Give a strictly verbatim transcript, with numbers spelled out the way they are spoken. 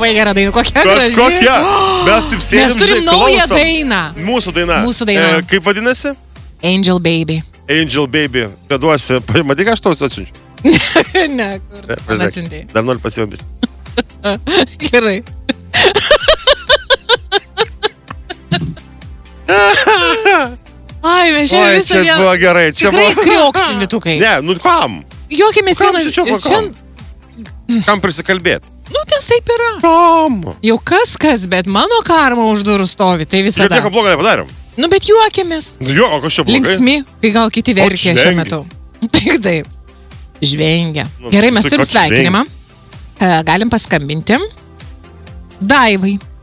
Labai gera daina, kokia graži. Kokia? Mes taip sėdėm, Mes turim naują dainą. Mūsų daina. Mūsų daina. E, kaip vadinasi? Angel Baby. Angel Baby. Pėduosi. Matai, ką aš tau atsiunčiu? Ne, kur tu man atsiuntėjai. Dar noriu pasivabyti. Gerai. Ai, mes šiandien visą dieną. Čia buvo gerai. Čia tikrai buvo... krioksim, vitukai. Ne, nu kam? Juokimės Kam vieną... čia Šiandien... Kam prisikalbėti? Nu, tas taip yra. Kam? Jau kas kas, bet mano karma už durų stovi, tai visada. Nieko blogo nepadarėm. Nu, bet juokimės. Jo, o kas čia blogai? Linksmi, kai gal kiti verkia šiuo žvengia. metu. Taip, taip. Žvengia. Nu, Gerai, mes sakai, turim kad žvengia. sveikinimą. E, Galim paskambinti Daivai.